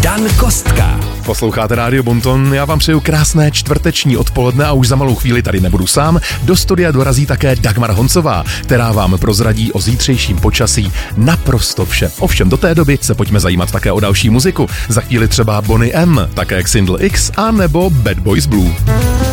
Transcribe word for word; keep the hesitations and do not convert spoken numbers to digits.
Dan Kostka. Posloucháte Rádio Bonton, já vám přeju krásné čtvrteční odpoledne a už za malou chvíli tady nebudu sám. Do studia dorazí také Dagmar Honcová, která vám prozradí o zítřejším počasí naprosto vše. Ovšem do té doby se pojďme zajímat také o další muziku. Za chvíli třeba Boney M, také Xindl X a nebo Bad Boys Blue.